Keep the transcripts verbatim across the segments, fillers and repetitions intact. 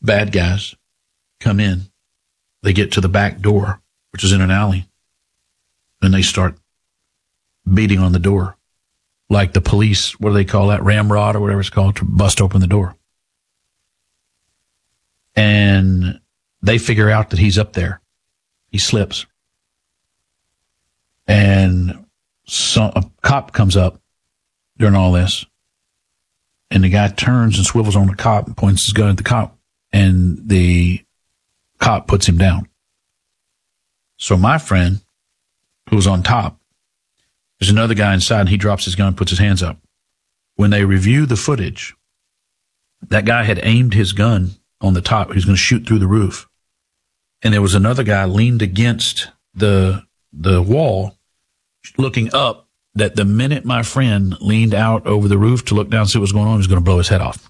bad guys come in. They get to the back door, which is in an alley, and they start beating on the door like the police, what do they call that, ramrod or whatever it's called, to bust open the door. And they figure out that he's up there. He slips. And so a cop comes up during all this, and the guy turns and swivels on the cop and points his gun at the cop, and the cop puts him down. So my friend, who was on top, there's another guy inside, and he drops his gun and puts his hands up. When they review the footage, that guy had aimed his gun on the top. He was going to shoot through the roof. And there was another guy leaned against the the wall, looking up, that the minute my friend leaned out over the roof to look down and see what was going on, he was going to blow his head off.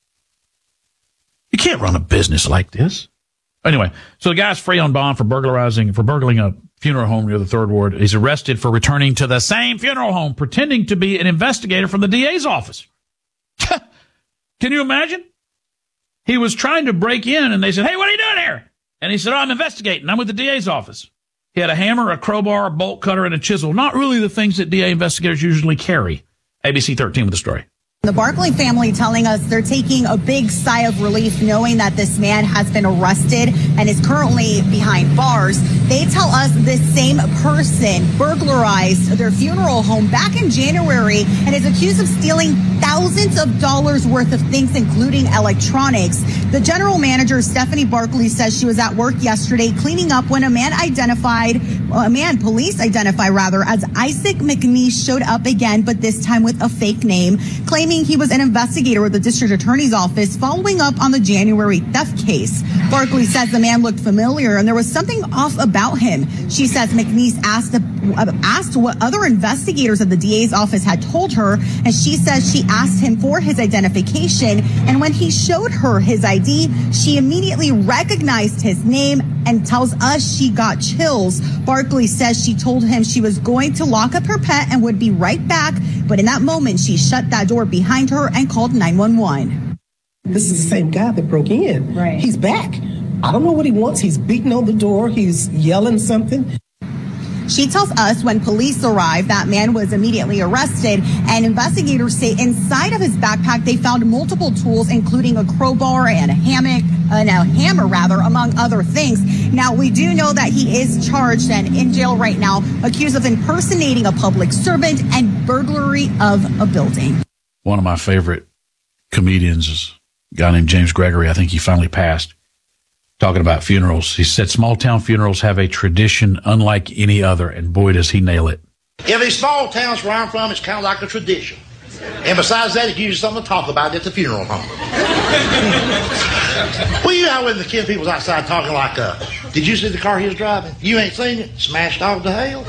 You can't run a business like this. Anyway, so the guy's free on bond for burglarizing, for burgling a funeral home near the Third Ward. He's arrested for returning to the same funeral home, pretending to be an investigator from the D A's office. Can you imagine? He was trying to break in, and they said, "Hey, what are you doing here?" And he said, "Oh, I'm investigating. I'm with the D A's office." He had a hammer, a crowbar, a bolt cutter, and a chisel. Not really the things that D A investigators usually carry. A B C thirteen with the story. The Barkley family telling us they're taking a big sigh of relief knowing that this man has been arrested and is currently behind bars. They tell us this same person burglarized their funeral home back in January and is accused of stealing thousands of dollars worth of things, including electronics. The general manager, Stephanie Barkley, says she was at work yesterday cleaning up when a man identified, a man police identified rather, as Isaac McNeese showed up again, but this time with a fake name, claiming he was an investigator with the district attorney's office following up on the January theft case. Barkley says the man looked familiar and there was something off about him. She says McNeese asked, asked what other investigators at the D A's office had told her, and she says she asked him for his identification, and when he showed her his I D, she immediately recognized his name and tells us she got chills. Barkley says she told him she was going to lock up her pet and would be right back, but in that moment she shut that door behind her and called nine one one. This is the same guy that broke in. Right. He's back. I don't know what he wants. He's beating on the door. He's yelling something. She tells us when police arrived, that man was immediately arrested, and investigators say inside of his backpack they found multiple tools, including a crowbar and a hammock, uh, no, hammer rather, among other things. Now, we do know that he is charged and in jail right now, accused of impersonating a public servant and burglary of a building. One of my favorite comedians is a guy named James Gregory. I think he finally passed. Talking about funerals. He said small town funerals have a tradition unlike any other, and boy, does he nail it. In these small towns where I'm from, it's kind of like a tradition. And besides that, it gives you something to talk about at the funeral home. Well, you know when the kid people's outside talking like, uh, did you see the car he was driving? You ain't seen it? Smashed off to hell.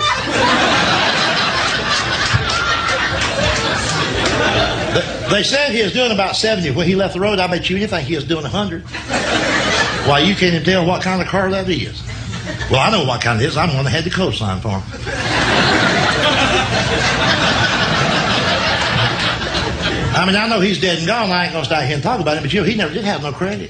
They said he was doing about seventy. When he left the road, I bet you anything he was doing one hundred. Why, you can't even tell what kind of car that is. Well, I know what kind it is. I'm the one that had the cosign for him. I mean, I know he's dead and gone. I ain't going to start here and talk about him, but you know, he never did have no credit.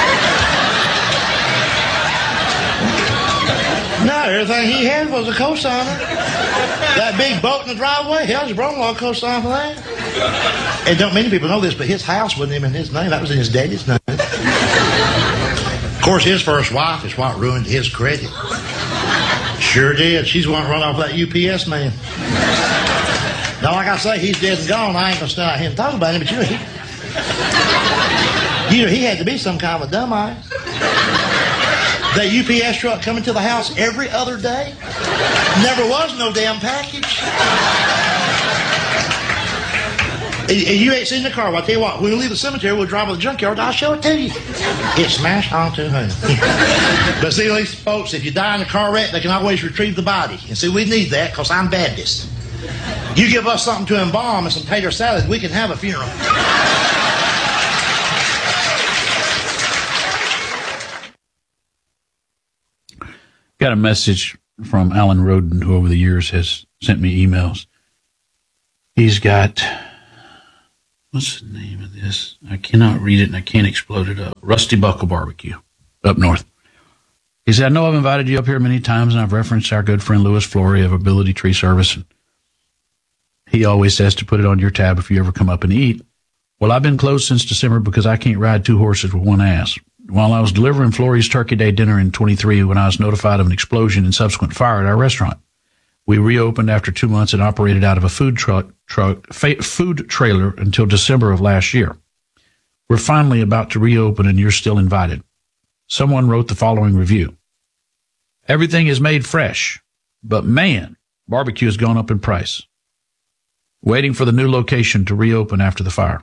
No, everything he had was a cosigner. That big boat in the driveway, hell, his brother-in-law co-signed for that. And don't many people know this, but his house wasn't even in his name. That was in his daddy's name. Of course, his first wife is what ruined his credit. Sure did. She's the one to run off that U P S man. Now, like I say, he's dead and gone. I ain't going to stand out here and talk about him, but you know, he, you know, he had to be some kind of a dumbass. That U P S truck coming to the house every other day. Never was no damn package. And you ain't seen the car. Well, I'll tell you what, when we leave the cemetery, we'll drive to the junkyard, I'll show it to you. It smashed onto him. But see, these folks, if you die in a car wreck, they can always retrieve the body. And see, we need that because I'm Baptist. You give us something to embalm and some tater salad, we can have a funeral. Got a message from Alan Roden, who over the years has sent me emails. He's got what's the name of this? I cannot read it and I can't explode it up. Rusty Buckle Barbecue up north. He said, I know I've invited you up here many times and I've referenced our good friend Louis Flory of Ability Tree Service. And he always says to put it on your tab if you ever come up and eat. Well, I've been closed since December because I can't ride two horses with one ass. While I was delivering Flory's Turkey Day dinner in twenty-three when I was notified of an explosion and subsequent fire at our restaurant. We reopened after two months and operated out of a food truck, truck fa- food trailer until December of last year. We're finally about to reopen and you're still invited. Someone wrote the following review. Everything is made fresh, but man, barbecue has gone up in price. Waiting for the new location to reopen after the fire.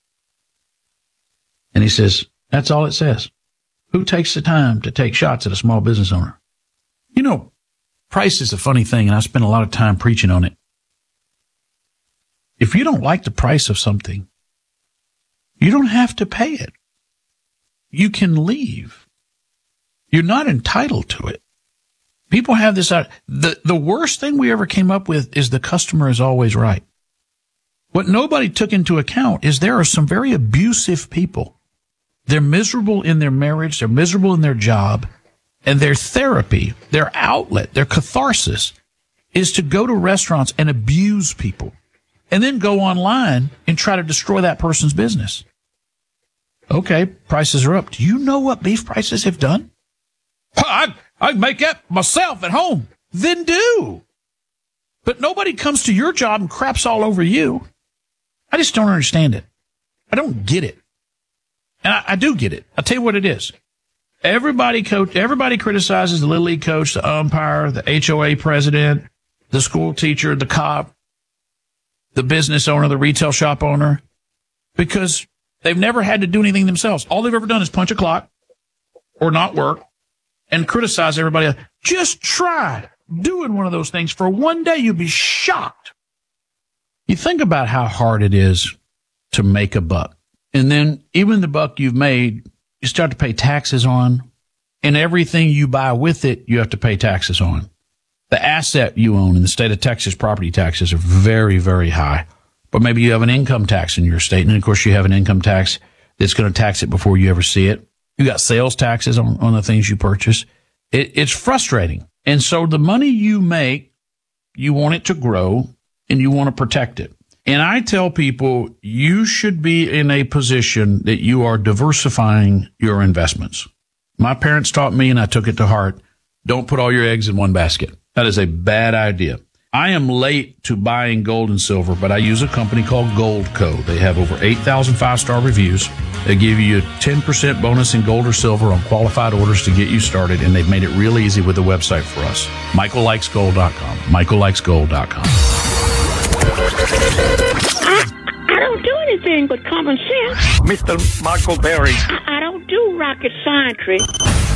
And he says, that's all it says. Who takes the time to take shots at a small business owner? You know, price is a funny thing, and I spend a lot of time preaching on it. If you don't like the price of something, you don't have to pay it. You can leave. You're not entitled to it. People have this, uh, the, the worst thing we ever came up with is the customer is always right. What nobody took into account is there are some very abusive people. They're miserable in their marriage, they're miserable in their job, and their therapy, their outlet, their catharsis is to go to restaurants and abuse people and then go online and try to destroy that person's business. Okay, prices are up. Do you know what beef prices have done? I, I make that myself at home. Then do. But nobody comes to your job and craps all over you. I just don't understand it. I don't get it. And I, I do get it. I'll tell you what it is. Everybody coach, everybody criticizes the Little League coach, the umpire, the H O A president, the school teacher, the cop, the business owner, the retail shop owner, because they've never had to do anything themselves. All they've ever done is punch a clock or not work and criticize everybody else. Just try doing one of those things for one day. You'll be shocked. You think about how hard it is to make a buck. And then even the buck you've made, you start to pay taxes on, and everything you buy with it, you have to pay taxes on. The asset you own in the state of Texas, property taxes are very, very high. But maybe you have an income tax in your state, and of course you have an income tax that's going to tax it before you ever see it. You got sales taxes on, on the things you purchase. It, it's frustrating. And so the money you make, you want it to grow, and you want to protect it. And I tell people you should be in a position that you are diversifying your investments. My parents taught me, and I took it to heart, don't put all your eggs in one basket. That is a bad idea. I am late to buying gold and silver, but I use a company called Goldco. They have over eight thousand five-star reviews. They give you a ten percent bonus in gold or silver on qualified orders to get you started, and they've made it real easy with the website for us. Michael Likes Gold dot com. Michael Likes Gold dot com. I, I don't do anything but common sense. Mister Michael Berry. I, I don't do rocket science.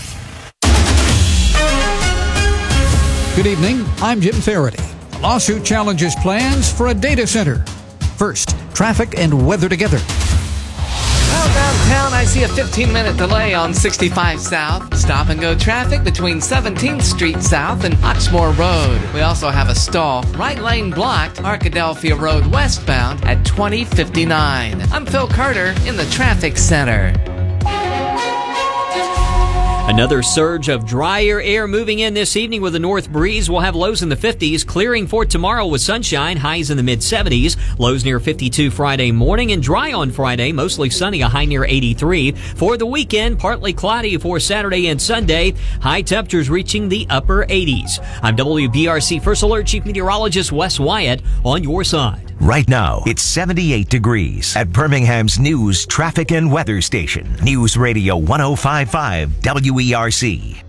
Good evening. I'm Jim Faraday. A lawsuit challenges plans for a data center. First, traffic and weather together. Well, downtown, I see a fifteen-minute delay on sixty-five South. Stop and go traffic between seventeenth Street South and Oxmoor Road. We also have a stall. Right lane blocked, Arkadelphia Road westbound at twenty fifty-nine. I'm Phil Carter in the Traffic Center. Another surge of drier air moving in this evening with a north breeze. We'll have lows in the fifties, clearing for tomorrow with sunshine, highs in the mid-seventies, lows near fifty-two Friday morning, and dry on Friday, mostly sunny, a high near eighty-three. For the weekend, partly cloudy for Saturday and Sunday, high temperatures reaching the upper eighties. I'm W B R C First Alert Chief Meteorologist Wes Wyatt on your side. Right now, it's seventy-eight degrees at Birmingham's news, traffic, and weather station. News Radio one oh five point five W E R C.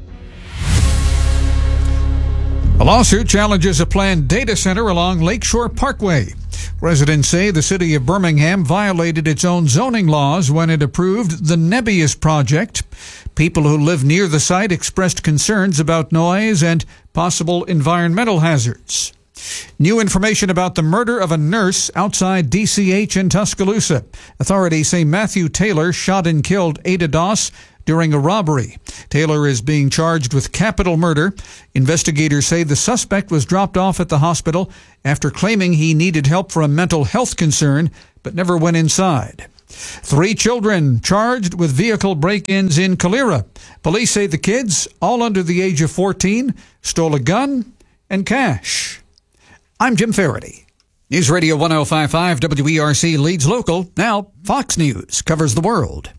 A lawsuit challenges a planned data center along Lakeshore Parkway. Residents say the city of Birmingham violated its own zoning laws when it approved the Nebius project. People who live near the site expressed concerns about noise and possible environmental hazards. New information about the murder of a nurse outside D C H in Tuscaloosa. Authorities say Matthew Taylor shot and killed Ada Doss during a robbery. Taylor is being charged with capital murder. Investigators say the suspect was dropped off at the hospital after claiming he needed help for a mental health concern but never went inside. Three children charged with vehicle break-ins in Calera. Police say the kids, all under the age of fourteen, stole a gun and cash. I'm Jim Faraday. News Radio one oh five point five W E R C leads local. Now Fox News covers the world.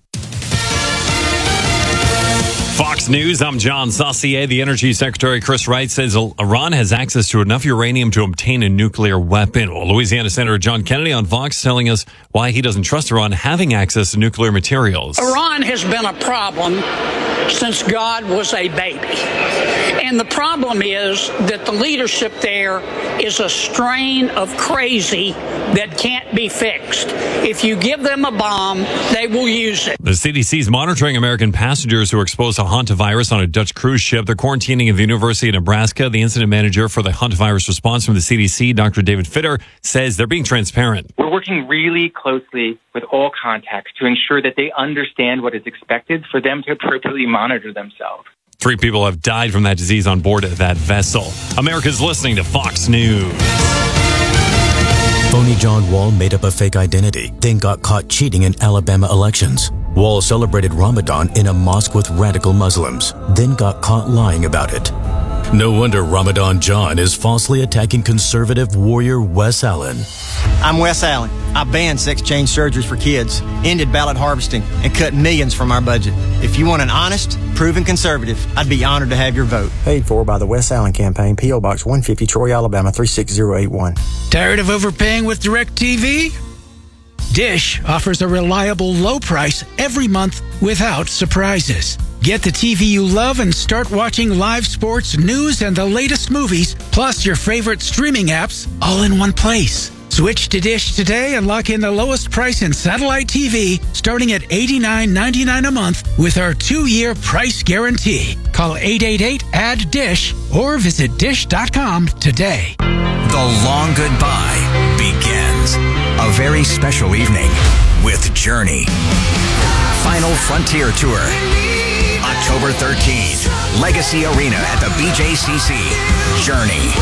Fox News, I'm John Saucier. The Energy Secretary Chris Wright says Iran has access to enough uranium to obtain a nuclear weapon. Well, Louisiana Senator John Kennedy on Fox telling us why he doesn't trust Iran having access to nuclear materials. Iran has been a problem since God was a baby. And the problem is that the leadership there is a strain of crazy that can't be fixed. If you give them a bomb, they will use it. The C D C is monitoring American passengers who are exposed to hantavirus on a Dutch cruise ship. They're quarantining at the University of Nebraska. The incident manager for the hantavirus response from the C D C, Doctor David Fitter, says they're being transparent. We're working really closely with all contacts to ensure that they understand what is expected for them to appropriately monitor themselves. Three people have died from that disease on board that vessel. America's listening to Fox News. Phony John Wall made up a fake identity, then got caught cheating in Alabama elections. Wall celebrated Ramadan in a mosque with radical Muslims, then got caught lying about it. No wonder Ramadan John is falsely attacking conservative warrior Wes Allen. I'm Wes Allen. I banned sex change surgeries for kids, ended ballot harvesting, and cut millions from our budget. If you want an honest, proven conservative, I'd be honored to have your vote. Paid for by the Wes Allen Campaign, P O Box one fifty, Troy, Alabama three six zero eight one. Tired of overpaying with DirecTV? Dish offers a reliable low price every month without surprises. Get the T V you love and start watching live sports, news, and the latest movies, plus your favorite streaming apps, all in one place. Switch to Dish today and lock in the lowest price in satellite T V, starting at eighty-nine ninety-nine a month with our two-year price guarantee. Call eight eight eight, A D D D I S H or visit dish dot com today. The long goodbye begins. A very special evening with Journey. Final Frontier Tour. October thirteenth. Legacy Arena at the B J C C. Journey.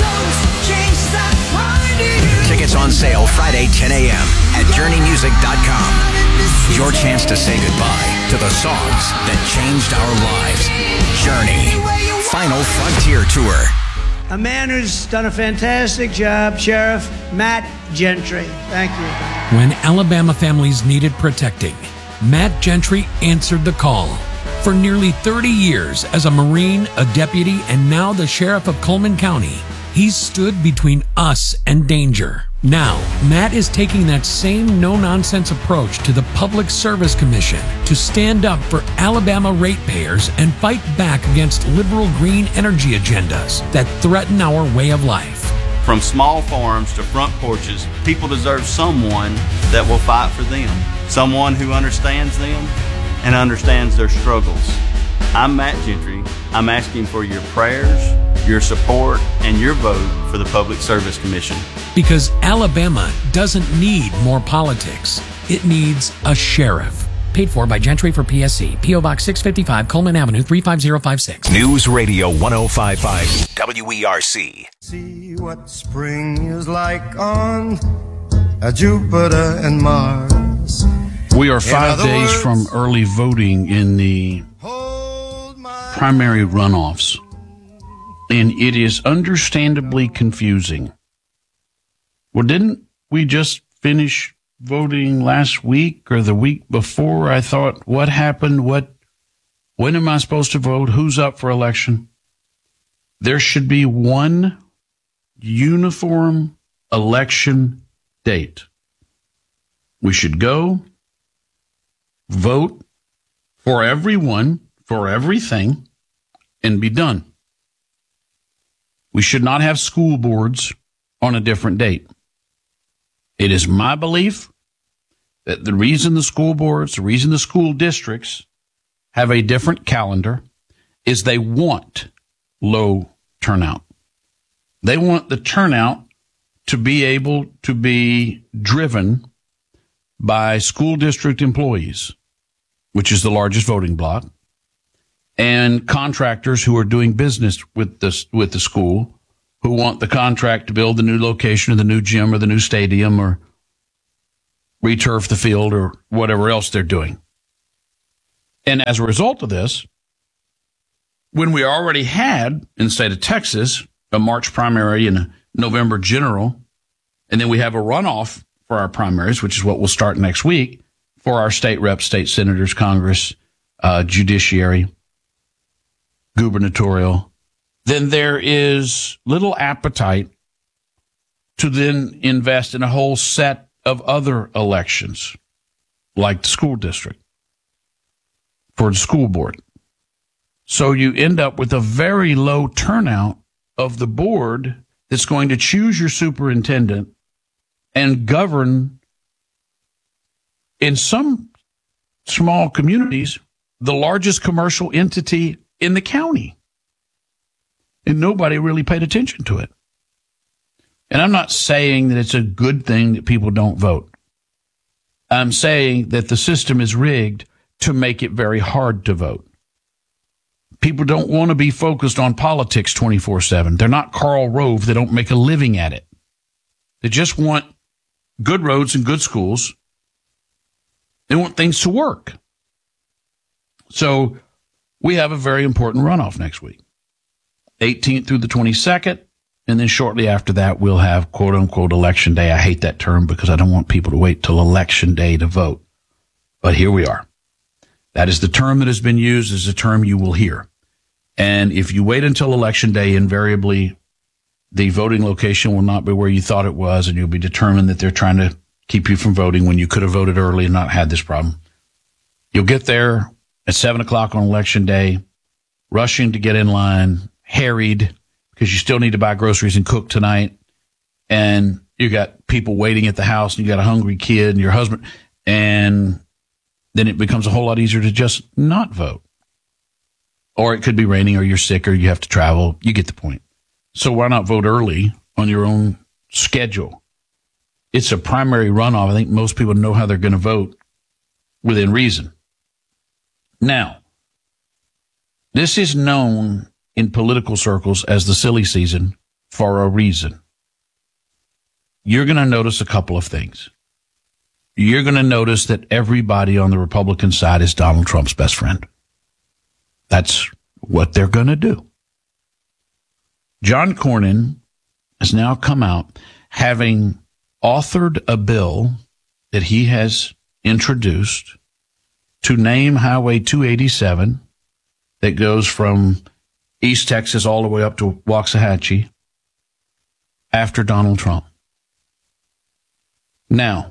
Tickets on sale Friday ten a.m. at journey music dot com. Your chance to say goodbye to the songs that changed our lives. Journey. Final Frontier Tour. A man who's done a fantastic job, Sheriff Matt Gentry. Thank you. When Alabama families needed protecting, Matt Gentry answered the call. For nearly thirty years as a Marine, a deputy, and now the Sheriff of Coleman County, he's stood between us and danger. Now, Matt is taking that same no-nonsense approach to the Public Service Commission to stand up for Alabama ratepayers and fight back against liberal green energy agendas that threaten our way of life. From small farms to front porches, people deserve someone that will fight for them, someone who understands them and understands their struggles. I'm Matt Gentry. I'm asking for your prayers, your support, and your vote for the Public Service Commission. Because Alabama doesn't need more politics. It needs a sheriff. Paid for by Gentry for P S C. P O Box six fifty-five, Coleman Avenue, three five zero five six. News Radio one oh five point five W E R C. See what spring is like on a Jupiter and Mars. We are five days words, from early voting in the primary runoffs, and it is understandably confusing. Well, didn't we just finish voting last week or the week before? I thought, what happened? What? When am I supposed to vote? Who's up for election? There should be one uniform election date. We should go vote for everyone, for everything, and be done. We should not have school boards on a different date. It is my belief that the reason the school boards, the reason the school districts have a different calendar is they want low turnout. They want the turnout to be able to be driven by school district employees, which is the largest voting bloc, and contractors who are doing business with the, with the school, who want the contract to build the new location or the new gym or the new stadium or returf the field or whatever else they're doing. And as a result of this, when we already had in the state of Texas a March primary and a November general, and then we have a runoff for our primaries, which is what will start next week for our state reps, state senators, Congress, uh, judiciary, gubernatorial, then there is little appetite to then invest in a whole set of other elections, like the school district, for the school board. So you end up with a very low turnout of the board that's going to choose your superintendent and govern, in some small communities, the largest commercial entity in the county. And nobody really paid attention to it. And I'm not saying that it's a good thing that people don't vote. I'm saying that the system is rigged to make it very hard to vote. People don't want to be focused on politics twenty-four seven. They're not Karl Rove. They don't make a living at it. They just want good roads and good schools. They want things to work. So we have a very important runoff next week, eighteenth through the twenty-second. And then shortly after that, we'll have quote unquote election day. I hate that term because I don't want people to wait till election day to vote. But here we are. That is the term that has been used as a term you will hear. And if you wait until election day, invariably the voting location will not be where you thought it was, and you'll be determined that they're trying to keep you from voting when you could have voted early and not had this problem. You'll get there at seven o'clock on election day, rushing to get in line, harried, because you still need to buy groceries and cook tonight. And you got people waiting at the house, and you got a hungry kid and your husband. And then it becomes a whole lot easier to just not vote. Or it could be raining, or you're sick, or you have to travel. You get the point. So why not vote early on your own schedule? It's a primary runoff. I think most people know how they're going to vote within reason. Now, this is known in political circles as the silly season for a reason. You're going to notice a couple of things. You're going to notice that everybody on the Republican side is Donald Trump's best friend. That's what they're going to do. John Cornyn has now come out having authored a bill that he has introduced to name Highway two eighty-seven that goes from East Texas all the way up to Waxahachie after Donald Trump. Now,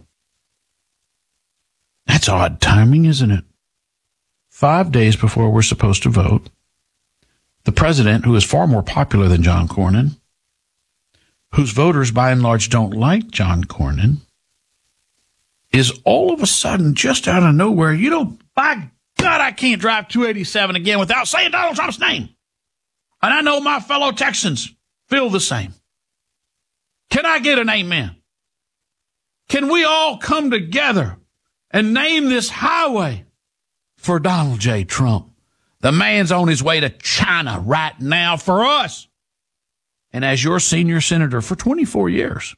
that's odd timing, isn't it? Five days before we're supposed to vote, the president, who is far more popular than John Cornyn, whose voters by and large don't like John Cornyn, is all of a sudden, just out of nowhere, you know, by God, I can't drive two eighty-seven again without saying Donald Trump's name. And I know my fellow Texans feel the same. Can I get an amen? Can we all come together and name this highway for Donald J. Trump? The man's on his way to China right now for us. And as your senior senator for twenty-four years,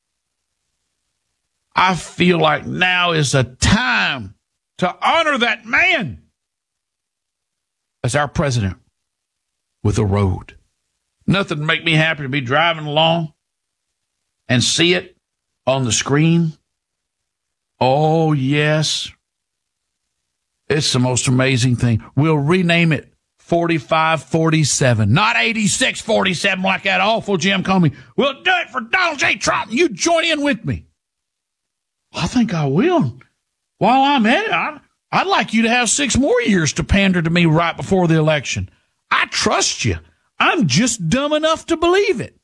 I feel like now is the time to honor that man as our president with a road. Nothing would make me happy to be driving along and see it on the screen. Oh, yes. It's the most amazing thing. We'll rename it forty-five forty-seven, not eighty-six forty-seven like that awful Jim Comey. We'll do it for Donald J. Trump. You join in with me. I think I will. While I'm at it, I'd, I'd like you to have six more years to pander to me right before the election. I trust you. I'm just dumb enough to believe it.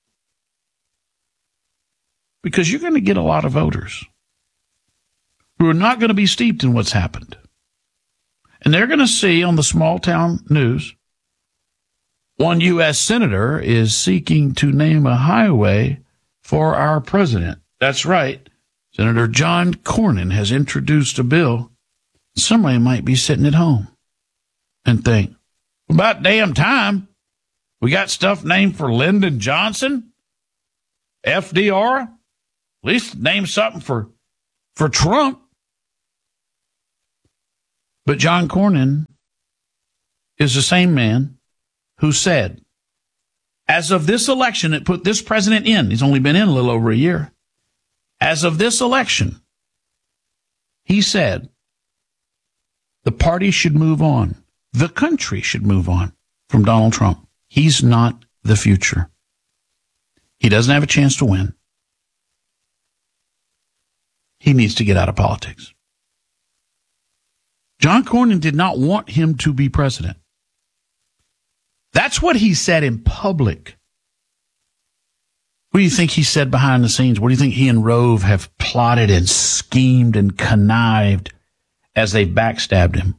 Because you're going to get a lot of voters who are not going to be steeped in what's happened. And they're going to see on the small town news, one U S senator is seeking to name a highway for our president. That's right. Senator John Cornyn has introduced a bill. Somebody might be sitting at home and think, about damn time. We got stuff named for Lyndon Johnson, F D R. At least name something for for Trump. But John Cornyn is the same man who said, as of this election, it put this president in. He's only been in a little over a year. As of this election, he said, the party should move on. The country should move on from Donald Trump. He's not the future. He doesn't have a chance to win. He needs to get out of politics. John Cornyn did not want him to be president. That's what he said in public. What do you think he said behind the scenes? What do you think he and Rove have plotted and schemed and connived as they backstabbed him?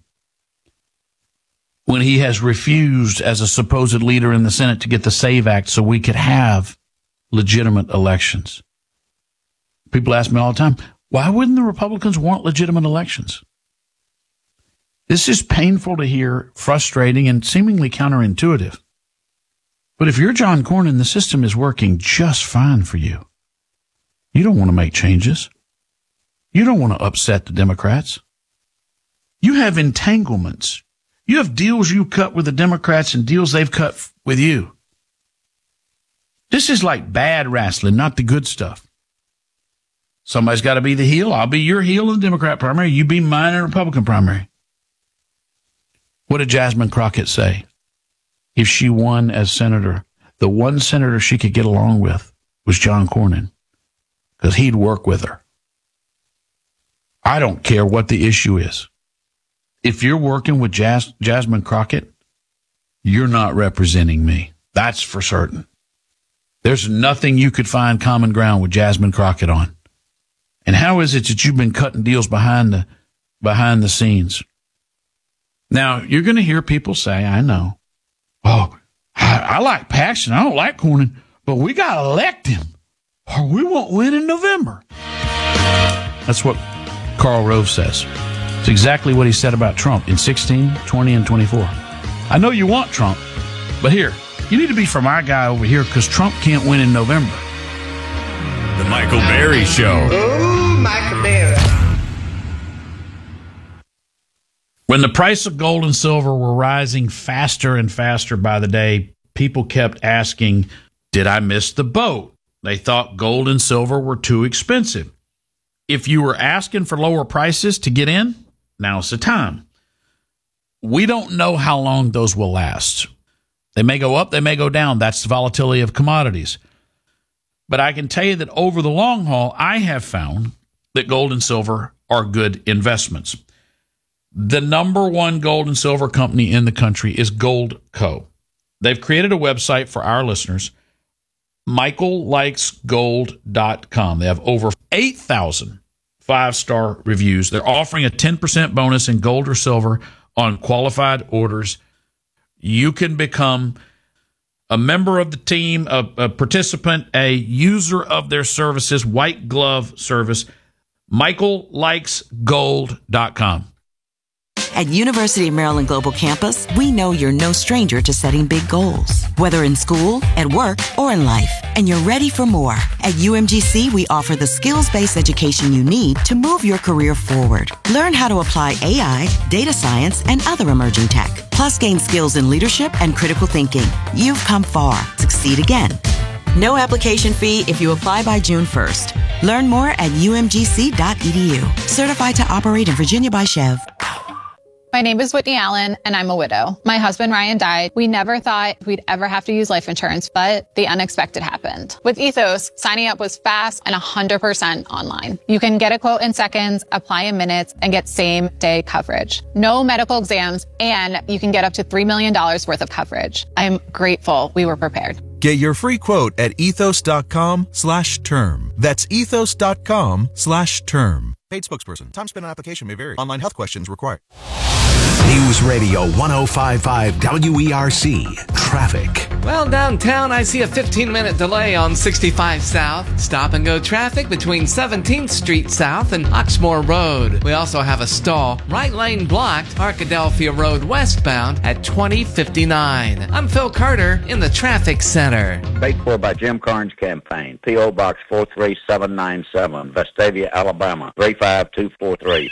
When he has refused as a supposed leader in the Senate to get the SAVE Act so we could have legitimate elections. People ask me all the time, why wouldn't the Republicans want legitimate elections? This is painful to hear, frustrating, and seemingly counterintuitive. But if you're John Cornyn, the system is working just fine for you. You don't want to make changes. You don't want to upset the Democrats. You have entanglements. You have deals you cut with the Democrats and deals they've cut f- with you. This is like bad wrestling, not the good stuff. Somebody's got to be the heel. I'll be your heel in the Democrat primary. You be mine in the Republican primary. What did Jasmine Crockett say? If she won as senator, the one senator she could get along with was John Cornyn, because he'd work with her. I don't care what the issue is. If you're working with Jas- Jasmine Crockett, you're not representing me. That's for certain. There's nothing you could find common ground with Jasmine Crockett on. And how is it that you've been cutting deals behind the behind the scenes? Now, you're going to hear people say, I know, oh, I, I like Paxton. I don't like Cornyn, but we got to elect him or we won't win in November. That's what Karl Rove says. It's exactly what he said about Trump in sixteen, twenty, and twenty-four. I know you want Trump, but here, you need to be for my guy over here because Trump can't win in November. The Michael Berry Show. Oh, Michael Berry. When the price of gold and silver were rising faster and faster by the day, people kept asking, did I miss the boat? They thought gold and silver were too expensive. If you were asking for lower prices to get in, now's the time. We don't know how long those will last. They may go up, they may go down. That's the volatility of commodities. But I can tell you that over the long haul, I have found that gold and silver are good investments. The number one gold and silver company in the country is Goldco. They've created a website for our listeners, michael likes gold dot com. They have over eight thousand five-star reviews. They're offering a ten percent bonus in gold or silver on qualified orders. You can become a member of the team, a, a participant, a user of their services, white glove service, michael likes gold dot com. At University of Maryland Global Campus, we know you're no stranger to setting big goals, whether in school, at work, or in life, and you're ready for more. At U M G C, we offer the skills-based education you need to move your career forward. Learn how to apply A I, data science, and other emerging tech, plus gain skills in leadership and critical thinking. You've come far. Succeed again. No application fee if you apply by June first. Learn more at U M G C dot E D U. Certified to operate in Virginia by Chev. My name is Whitney Allen, and I'm a widow. My husband, Ryan, died. We never thought we'd ever have to use life insurance, but the unexpected happened. With Ethos, signing up was fast and one hundred percent online. You can get a quote in seconds, apply in minutes, and get same-day coverage. No medical exams, and you can get up to three million dollars worth of coverage. I'm grateful we were prepared. Get your free quote at ethos.com slash term. That's ethos.com slash term. Paid spokesperson. Time spent on application may vary. Online health questions required. News Radio one oh five point five W E R C. Traffic. Well, downtown, I see a fifteen-minute delay on sixty-five South. Stop-and-go traffic between seventeenth Street South and Oxmoor Road. We also have a stall, right lane blocked, Arkadelphia Road westbound at twenty fifty-nine. I'm Phil Carter in the traffic center. Paid for by Jim Carnes Campaign. P O. Box four three seven nine seven, Vestavia, Alabama, three five two four three.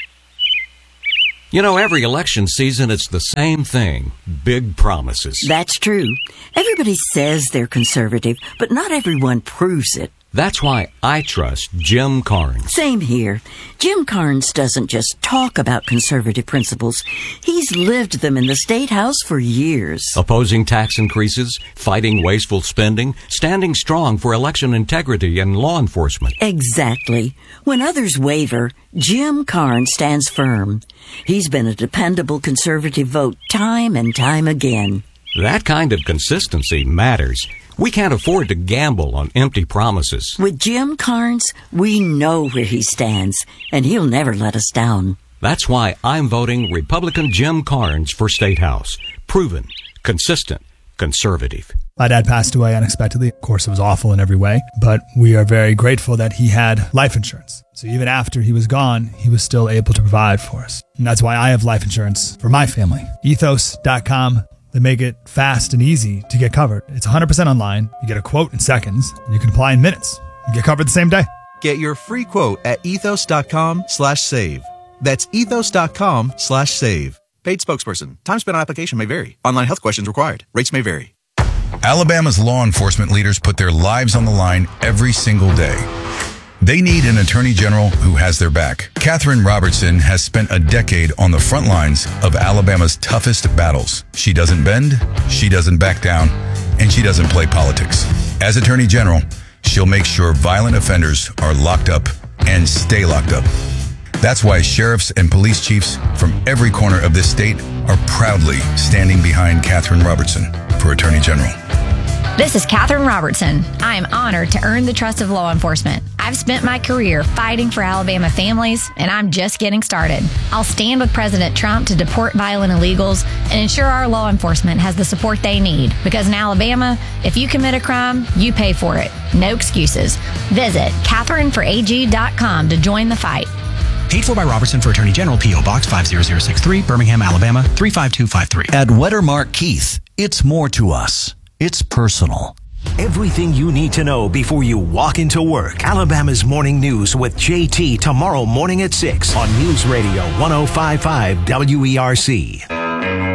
You know, every election season, it's the same thing. Big promises. That's true. Everybody says they're conservative, but not everyone proves it. That's why I trust Jim Carnes. Same here. Jim Carnes doesn't just talk about conservative principles. He's lived them in the State House for years. Opposing tax increases, fighting wasteful spending, standing strong for election integrity and law enforcement. Exactly. When others waver, Jim Carnes stands firm. He's been a dependable conservative vote time and time again. That kind of consistency matters. We can't afford to gamble on empty promises. With Jim Carnes, we know where he stands, and he'll never let us down. That's why I'm voting Republican Jim Carnes for State House. Proven, consistent, conservative. My dad passed away unexpectedly. Of course, it was awful in every way, but we are very grateful that he had life insurance. So even after he was gone, he was still able to provide for us. And that's why I have life insurance for my family. ethos dot com. They make it fast and easy to get covered. It's one hundred percent online. You get a quote in seconds, and you can apply in minutes. You get covered the same day. Get your free quote at ethos dot com slash save. That's ethos dot com slash save. Paid spokesperson. Time spent on application may vary. Online health questions required. Rates may vary. Alabama's law enforcement leaders put their lives on the line every single day. They need an attorney general who has their back. Catherine Robertson has spent a decade on the front lines of Alabama's toughest battles. She doesn't bend, she doesn't back down, and she doesn't play politics. As attorney general, she'll make sure violent offenders are locked up and stay locked up. That's why sheriffs and police chiefs from every corner of this state are proudly standing behind Catherine Robertson for attorney general. This is Catherine Robertson. I am honored to earn the trust of law enforcement. I've spent my career fighting for Alabama families, and I'm just getting started. I'll stand with President Trump to deport violent illegals and ensure our law enforcement has the support they need. Because in Alabama, if you commit a crime, you pay for it. No excuses. Visit Catherine for A G dot com to join the fight. Paid for by Robertson for Attorney General, P O. Box five zero zero six three, Birmingham, Alabama, three five two five three. At Wettermark Keith, it's more to us. It's personal. Everything you need to know before you walk into work. Alabama's Morning News with J T tomorrow morning at six on News Radio one oh five point five W E R C.